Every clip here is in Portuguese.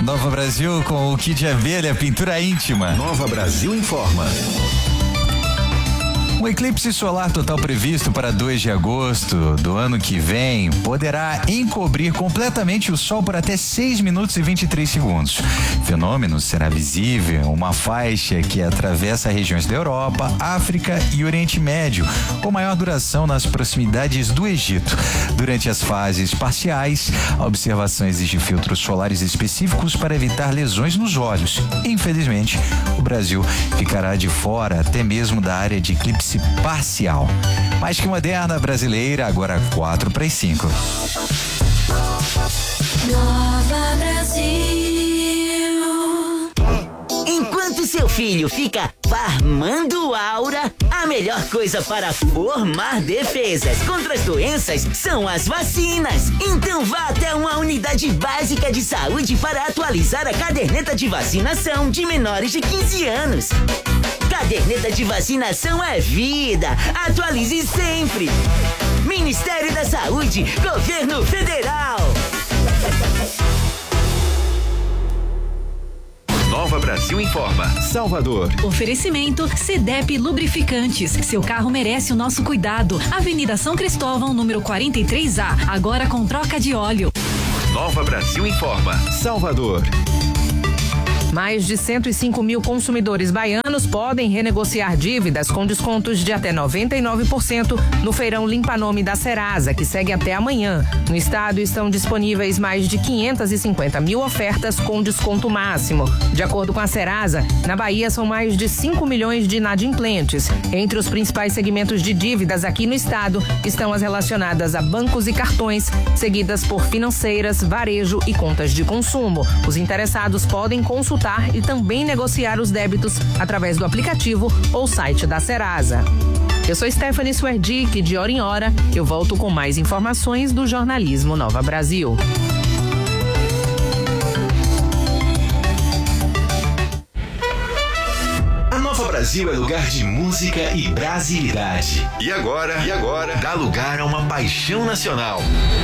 Nova Brasil com o kit de abelha, pintura íntima. Nova Brasil informa. Um eclipse solar total previsto para 2 de agosto do ano que vem poderá encobrir completamente o Sol por até 6 minutos e 23 segundos. O fenômeno será visível em uma faixa que atravessa regiões da Europa, África e Oriente Médio, com maior duração nas proximidades do Egito. Durante as fases parciais, a observação exige filtros solares específicos para evitar lesões nos olhos. Infelizmente, o Brasil ficará de fora até mesmo da área de eclipse parcial. Mais que moderna brasileira, agora 4:05. Nova Brasil. Enquanto seu filho fica farmando aura, a melhor coisa para formar defesas contra as doenças são as vacinas. Então vá até uma unidade básica de saúde para atualizar a caderneta de vacinação de menores de 15 anos. Caderneta de vacinação é vida. Atualize sempre. Ministério da Saúde, Governo Federal. Nova Brasil informa. Salvador. Oferecimento CDEP Lubrificantes. Seu carro merece o nosso cuidado. Avenida São Cristóvão, número 43A. Agora com troca de óleo. Nova Brasil informa. Salvador. Mais de 105 mil consumidores baianos podem renegociar dívidas com descontos de até 99% no feirão Limpa Nome da Serasa, que segue até amanhã. No estado estão disponíveis mais de 550 mil ofertas com desconto máximo. De acordo com a Serasa, na Bahia são mais de 5 milhões de inadimplentes. Entre os principais segmentos de dívidas aqui no estado estão as relacionadas a bancos e cartões, seguidas por financeiras, varejo e contas de consumo. Os interessados podem consultar e também negociar os débitos através do aplicativo ou site da Serasa. Eu sou Stephanie Swerdick, de hora em hora eu volto com mais informações do jornalismo Nova Brasil. A Nova Brasil é lugar de música e brasilidade. E agora, dá lugar a uma paixão nacional.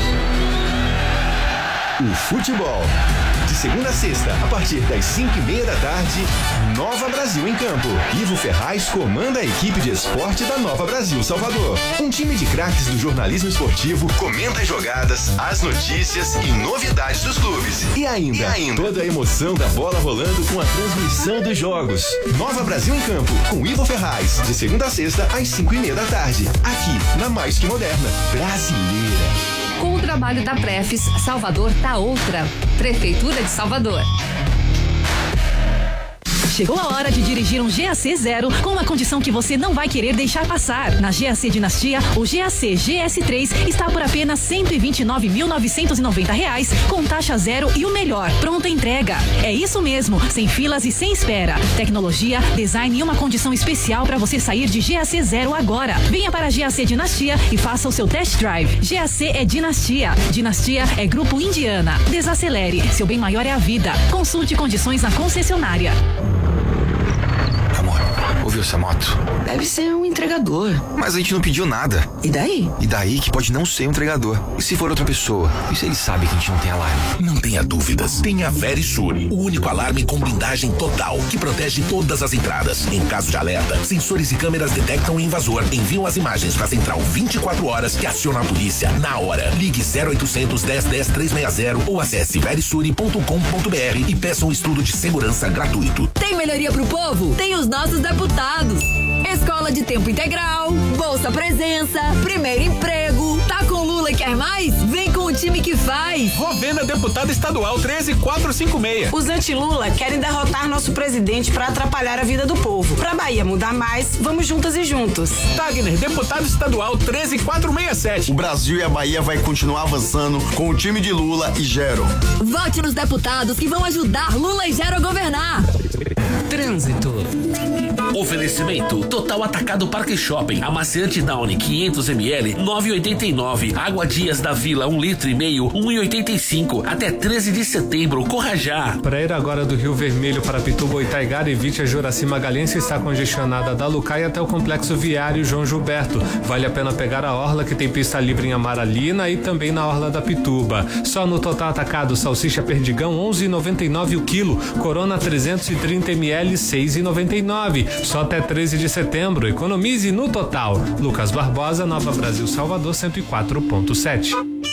O futebol. De segunda a sexta, a partir das 5:30 da tarde, Nova Brasil em campo. Ivo Ferraz comanda a equipe de esporte da Nova Brasil Salvador. Um time de craques do jornalismo esportivo comenta as jogadas, as notícias e novidades dos clubes. E ainda toda a emoção da bola rolando com a transmissão dos jogos. Nova Brasil em campo, com Ivo Ferraz. De segunda a sexta, às 5:30 da tarde. Aqui, na mais que moderna, brasileira. Com o trabalho da Prefis, Salvador tá outra. Prefeitura de Salvador. Chegou a hora de dirigir um GAC Zero com uma condição que você não vai querer deixar passar. Na GAC Dinastia, o GAC GS3 está por apenas R$ 129.990 com taxa zero e o melhor, pronta entrega. É isso mesmo, sem filas e sem espera. Tecnologia, design e uma condição especial para você sair de GAC Zero agora. Venha para a GAC Dinastia e faça o seu test drive. GAC é Dinastia. Dinastia é Grupo Indiana. Desacelere, seu bem maior é a vida. Consulte condições na concessionária. Ouviu essa moto? Deve ser um entregador. Mas a gente não pediu nada. E daí? E daí que pode não ser um entregador. E se for outra pessoa? E se ele sabe que a gente não tem alarme? Não tenha dúvidas. Tenha a Verisure, o único alarme com blindagem total, que protege todas as entradas. Em caso de alerta, sensores e câmeras detectam o invasor, enviam as imagens para a central 24 horas que aciona a polícia na hora. Ligue 0800 10 10 360 ou acesse verisure.com.br e peça um estudo de segurança gratuito. Tem melhoria pro povo? Tem os nossos deputados. Escola de tempo integral, Bolsa Presença, primeiro emprego. Tá com Lula e quer mais? Vem com o time que faz. Rovena Deputada Estadual 13456. Os anti-Lula querem derrotar nosso presidente para atrapalhar a vida do povo. Pra Bahia mudar mais, vamos juntas e juntos. Tagner, Deputado Estadual 13467. O Brasil e a Bahia vai continuar avançando com o time de Lula e Gero. Vote nos deputados que vão ajudar Lula e Gero a governar. Trânsito. Oferecimento Total Atacado Parque Shopping. Amaciante Downy 500 ml 9,89. Água Dias da Vila 1,5 litro 1,85. Até 13 de setembro. Corra já. Para ir agora do Rio Vermelho para Pituba, Itaigara, evite a Juraci Magalhães, está congestionada da Lucai até o Complexo Viário João Gilberto. Vale a pena pegar a orla, que tem pista livre em Amaralina e também na orla da Pituba. Só no Total Atacado, salsicha Perdigão 11,99 o quilo, Corona 330 ml 6,99. Só até 13 de setembro. Economize no total. Lucas Barbosa, Nova Brasil, Salvador 104.7.